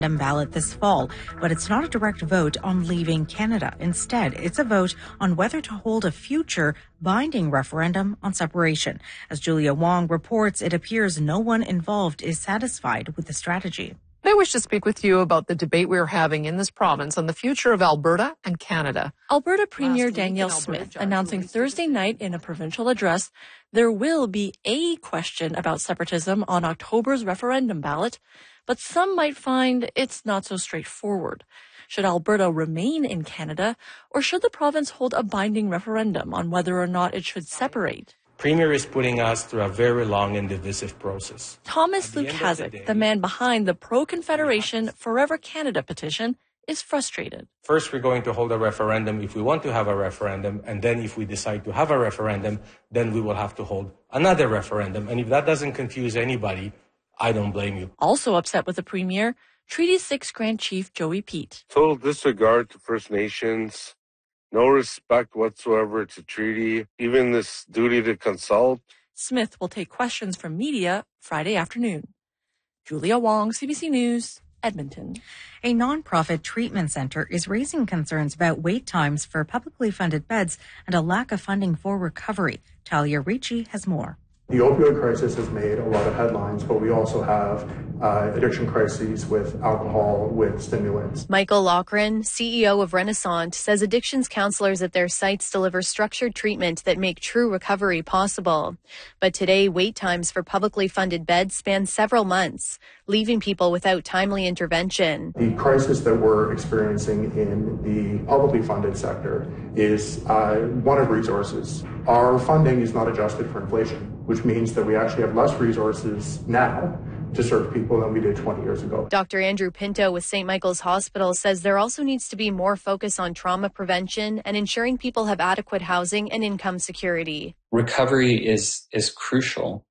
ballot this fall, but it's not a direct vote on leaving Canada. Instead, it's a vote on whether to hold a future binding referendum on separation. As Julia Wong reports, it appears no one involved is satisfied with the strategy. I wish to speak with you about the debate we're having in this province on the future of Alberta and Canada. Alberta Premier Danielle Smith announcing Thursday night in a provincial address there will be a question about separatism on October's referendum ballot, but some might find it's not so straightforward. Should Alberta remain in Canada, or should the province hold a binding referendum on whether or not it should separate? Premier is putting us through a very long and divisive process. Thomas Lukaszuk, the man behind the pro-Confederation Forever Canada petition, is frustrated. First, we're going to hold a referendum if we want to have a referendum, and then if we decide to have a referendum, then we will have to hold another referendum. And if that doesn't confuse anybody, I don't blame you. Also upset with the Premier, Treaty 6 Grand Chief Joey Pete. Total disregard to First Nations, no respect whatsoever to treaty, even this duty to consult. Smith will take questions from media Friday afternoon. Julia Wong, CBC News, Edmonton. A nonprofit treatment center is raising concerns about wait times for publicly funded beds and a lack of funding for recovery. Talia Ricci has more. The opioid crisis has made a lot of headlines, but we also have addiction crises with alcohol, with stimulants. Michael Loughran, CEO of Renaissance, says addictions counselors at their sites deliver structured treatment that make true recovery possible. But today, wait times for publicly funded beds span several months, leaving people without timely intervention. The crisis that we're experiencing in the publicly funded sector is one of resources. Our funding is not adjusted for inflation, which means that we actually have less resources now to serve people than we did 20 years ago. Dr. Andrew Pinto with St. Michael's Hospital says there also needs to be more focus on trauma prevention and ensuring people have adequate housing and income security. Recovery is crucial.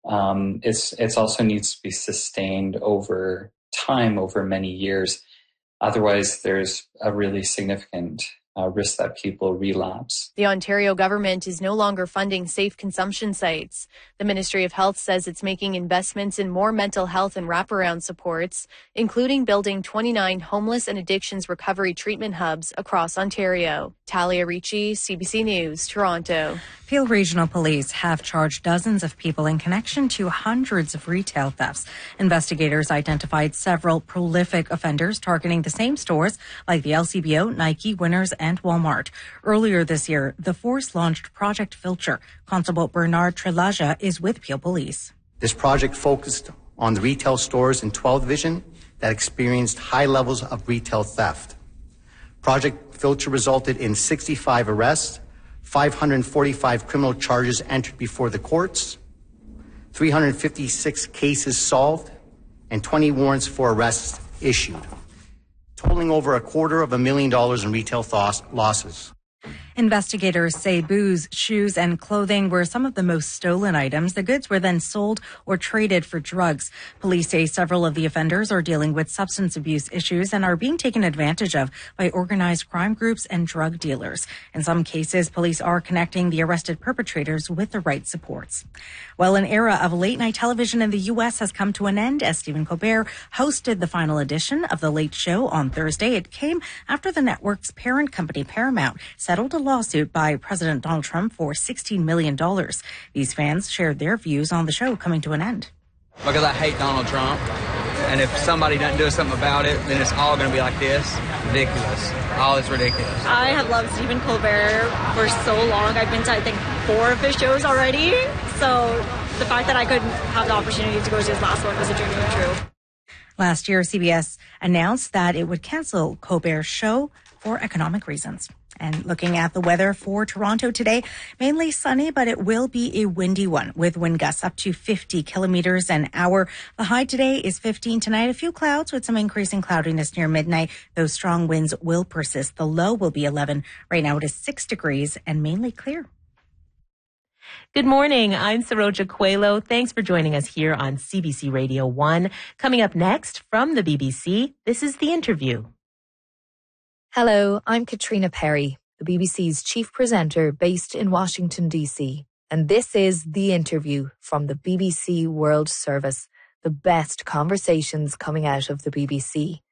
It's also needs to be sustained over time, over many years. Otherwise, there's a really significant risk that people relapse. The Ontario government is no longer funding safe consumption sites. The Ministry of Health says it's making investments in more mental health and wraparound supports, including building 29 homeless and addictions recovery treatment hubs across Ontario. Talia Ricci, CBC News, Toronto. Peel Regional Police have charged dozens of people in connection to hundreds of retail thefts. Investigators identified several prolific offenders targeting the same stores like the LCBO, Nike, Winners, and Walmart. Earlier this year, the force launched Project Filcher. Constable Bernard Trelaja is with Peel Police. This project focused on the retail stores in 12th Division that experienced high levels of retail theft. Project Filcher resulted in 65 arrests, 545 criminal charges entered before the courts, 356 cases solved, and 20 warrants for arrests issued, totaling over $250,000 in retail losses. Investigators say booze, shoes, and clothing were some of the most stolen items. The goods were then sold or traded for drugs. Police say several of the offenders are dealing with substance abuse issues and are being taken advantage of by organized crime groups and drug dealers. In some cases, police are connecting the arrested perpetrators with the right supports. Well, an era of late-night television in the U.S. has come to an end as Stephen Colbert hosted the final edition of The Late Show on Thursday. It came after the network's parent company, Paramount, settled a lawsuit by President Donald Trump for $16 million. These fans shared their views on the show coming to an end. Because I hate Donald Trump, and if somebody doesn't do something about it, then it's all going to be like this. Ridiculous. All is ridiculous. I have loved Stephen Colbert for so long. I've been to, I think, 4 of his shows already. So the fact that I could have the opportunity to go to his last one was a dream come true. Last year, CBS announced that it would cancel Colbert's show for economic reasons. And looking at the weather for Toronto today, mainly sunny, but it will be a windy one with wind gusts up to 50 kilometers an hour. The high today is 15 tonight. A few clouds with some increasing cloudiness near midnight. Those strong winds will persist. The low will be 11. Right now it is 6 degrees and mainly clear. Good morning. I'm Saroja Coelho. Thanks for joining us here on CBC Radio 1. Coming up next from the BBC, this is The Interview. Hello, I'm Katrina Perry, the BBC's chief presenter based in Washington, D.C. And this is The Interview from the BBC World Service, the best conversations coming out of the BBC.